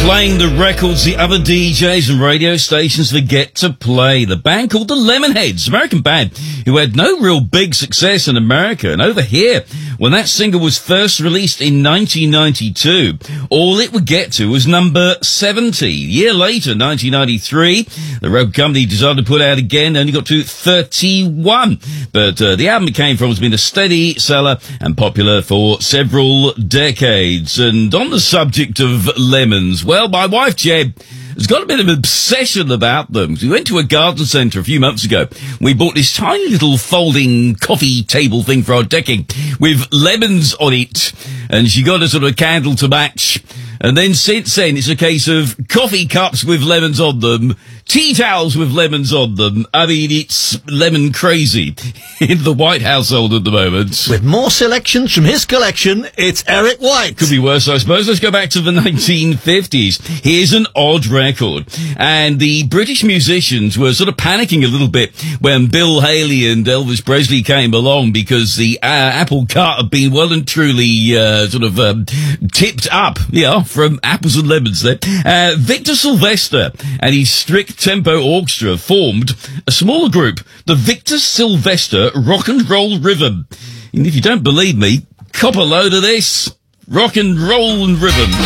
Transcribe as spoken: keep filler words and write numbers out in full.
Playing the records the other D Js and radio stations forget to play. The band called the Lemonheads, American band who had no real big success in America. And over here, when that single was first released in nineteen ninety-two, all it would get to was number seventy. A year later, nineteen ninety-three, the record company decided to put out again, only got to thirty-one. But uh, the album it came from has been a steady seller and popular for several decades. And on the subject of lemons, well, my wife Jeb has got a bit of an obsession about them. We went to a garden centre a few months ago. We bought this tiny little folding coffee table thing for our decking with lemons on it, and she got a sort of candle to match. And then since then, it's a case of coffee cups with lemons on them, tea towels with lemons on them. I mean, it's lemon crazy in the White household at the moment. With more selections from his collection, it's Eric White. Could be worse, I suppose. Let's go back to the nineteen fifties. Here's an odd record. And the British musicians were sort of panicking a little bit when Bill Haley and Elvis Presley came along, because the uh, apple cart had been well and truly uh, sort of um, tipped up, yeah, from apples and lemons there. Uh, Victor Sylvester and his Strict Tempo Orchestra formed a smaller group, the Victor Sylvester Rock and Roll Rhythm. And if you don't believe me, cop a load of this. Rock and roll and rhythm.